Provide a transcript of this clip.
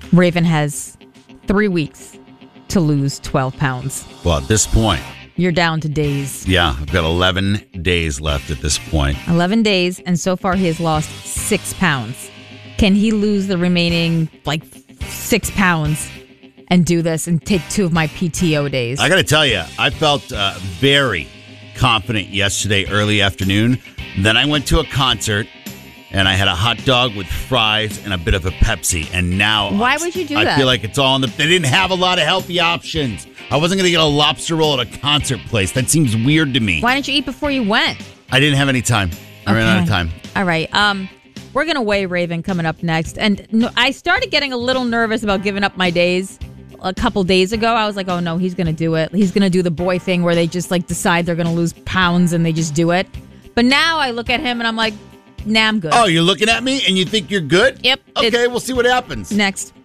Raven has 3 weeks to lose 12 pounds. Well, at this point. You're down to days. Yeah, I've got 11 days left at this point. 11 days, and so far he has lost 6 pounds. Can he lose the remaining, 6 pounds and do this and take 2 of my PTO days? I got to tell you, I felt very confident yesterday early afternoon. Then I went to a concert, and I had a hot dog with fries and a bit of a Pepsi. And now... Why would you do that? I feel like it's all in the... They didn't have a lot of healthy options. I wasn't going to get a lobster roll at a concert place. That seems weird to me. Why didn't you eat before you went? I didn't have any time. I ran out of time. All right. We're going to weigh Raven coming up next. And I started getting a little nervous about giving up my days a couple days ago. I was like, oh, no, he's going to do it. He's going to do the boy thing where they just decide they're going to lose pounds and they just do it. But now I look at him and I'm like, nah, I'm good. Oh, you're looking at me and you think you're good? Yep. Okay, we'll see what happens. Next.